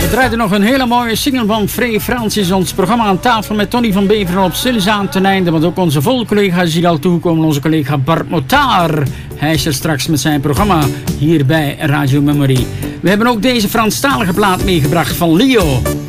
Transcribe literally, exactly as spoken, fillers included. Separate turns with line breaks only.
draaiden nog een hele mooie single van Free Francis. Ons programma aan tafel met Tony van Beveren op stilzaan ten einde. Want ook onze volcollega is hier al toegekomen. Onze collega Bart Motaar. Hij is er straks met zijn programma hier bij Radio Memory. We hebben ook deze Franstalige plaat meegebracht van Leo.